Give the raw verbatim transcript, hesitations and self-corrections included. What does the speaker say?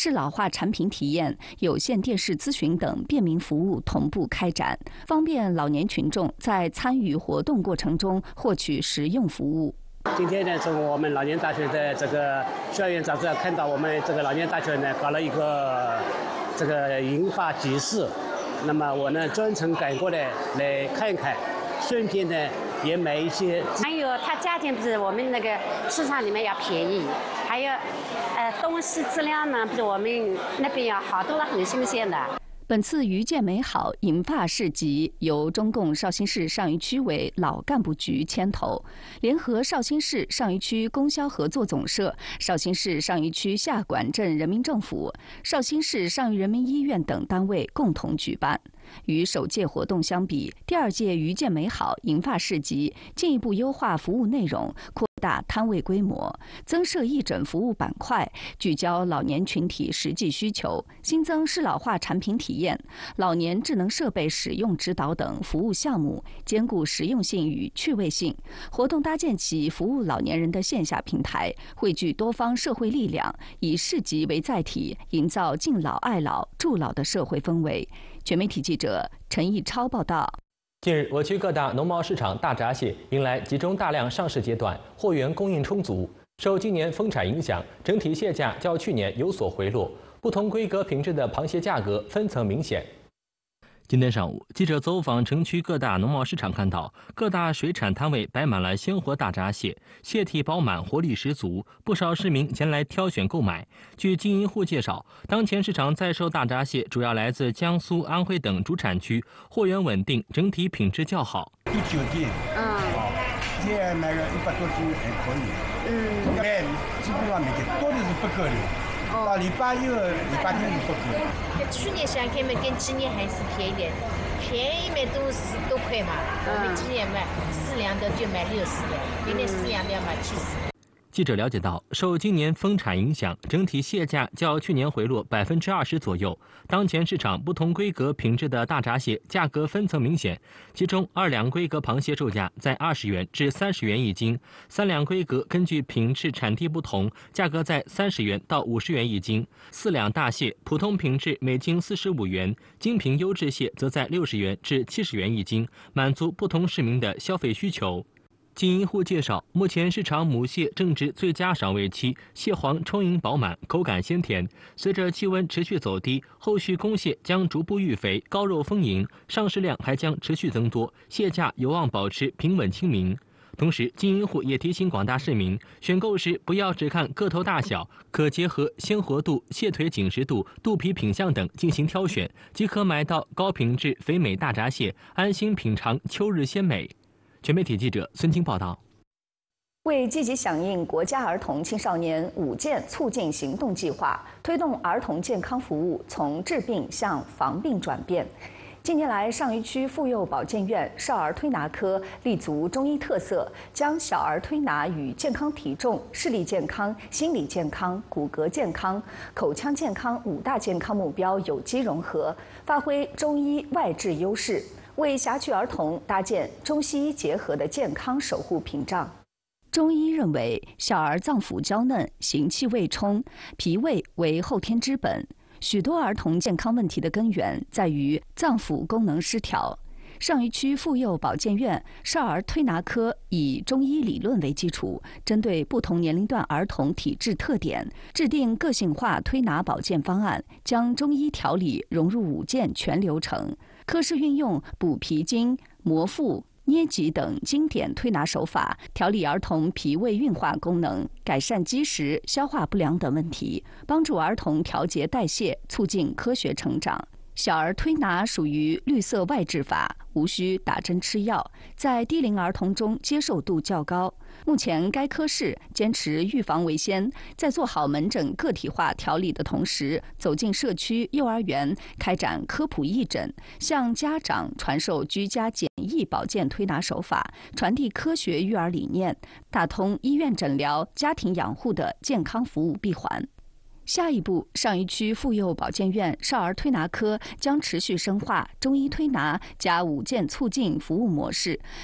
适老化产品体验、有线电视咨询等便民服务同步开展，方便老年群众在参与活动过程中获取实用服务。 今天呢，从我们老年大学的这个校园杂志上看到，我们这个老年大学呢搞了一个这个银发集市，那么我呢专程赶过来来看一看，顺便呢也买一些。 还有它价钱比我们那个市场里面要便宜，还有呃东西质量呢比我们那边要好多了，很新鲜的。 本次遇见美好银发市集由中共绍兴市上虞区委老干部局牵头，联合绍兴市上虞区供销合作总社、绍兴市上虞区下管镇人民政府、绍兴市上虞人民医院等单位共同举办。与首届活动相比，第二届遇见美好银发市集进一步优化服务内容，扩大摊位规模，增设义诊服务板块，聚焦老年群体实际需求，新增适老化产品体验、老年智能设备使用指导等服务项目，兼顾实用性与趣味性。活动搭建起服务老年人的线下平台，汇聚多方社会力量，以市集为载体，营造敬老爱老助老的社会氛围。全媒体记者陈毅超报道。 近日，我区各大农贸市场大闸蟹迎来集中大量上市阶段，货源供应充足。受今年丰产影响，整体蟹价较去年有所回落，不同规格品质的螃蟹价格分层明显。今天上午，记者走访城区各大农贸市场，看到各大水产摊位摆满了鲜活大闸蟹，蟹体饱满，活力十足，不少市民前来挑选购买。据经营户介绍，当前市场在售大闸蟹主要来自江苏、安徽等主产区，货源稳定，整体品质较好。 一九斤，嗯，这那个一百多斤还可以，嗯，卖基本上每天多的是不够的。到礼拜六、礼拜天是不够。 跟去年相看嘛，跟今年还是便宜点，便宜嘛都十多块嘛。我们今年卖四两的就卖六十的，今年四两的要卖七十。 记者了解到，受今年丰产影响，整体蟹价较去年回落百分之二十左右。当前市场不同规格品质的大闸蟹价格分层明显，其中二两规格螃蟹售价在二十元至三十元一斤，三两规格根据品质产地不同，价格在三十元到五十元一斤，四两大蟹普通品质每斤四十五元，精品优质蟹则在六十元至七十元一斤，满足不同市民的消费需求。经营户介绍，目前市场母蟹正值最佳赏味期，蟹黄充盈饱满，口感鲜甜。随着气温持续走低，后续公蟹将逐步育肥，高肉丰盈，上市量还将持续增多，蟹价有望保持平稳亲民。同时，经营户也提醒广大市民，选购时不要只看个头大小，可结合鲜活度、蟹腿紧实度、肚皮品相等进行挑选，即可买到高品质肥美大闸蟹，安心品尝秋日鲜美。全媒体记者孙青报道。 为积极响应国家儿童青少年五健促进行动计划，推动儿童健康服务从治病向防病转变。近年来，上虞区妇幼保健院少儿推拿科立足中医特色，将小儿推拿与健康体重、视力健康、心理健康、骨骼健康、口腔健康五大健康目标有机融合，发挥中医外治优势，为辖区儿童搭建中西医结合的健康守护屏障。中医认为，小儿脏腑娇嫩，行气未充，脾胃为后天之本。许多儿童健康问题的根源在于脏腑功能失调。上虞区妇幼保健院少儿推拿科以中医理论为基础，针对不同年龄段儿童体质特点，制定个性化推拿保健方案，将中医调理融入五健全流程。科室运用补脾经、摩腹、捏脊等经典推拿手法，调理儿童脾胃运化功能，改善积食、消化不良等问题，帮助儿童调节代谢，促进科学成长。小儿推拿属于绿色外治法，无需打针吃药，在低龄儿童中接受度较高。目前该科室坚持预防为先，在做好门诊个体化调理的同时，走进社区、幼儿园，开展科普义诊，向家长传授居家简易保健推拿手法，传递科学育儿理念，打通医院诊疗、家庭养护的健康服务闭环。下一步，上虞区妇幼保健院少儿推拿科将持续深化中医推拿加五健促进服务模式，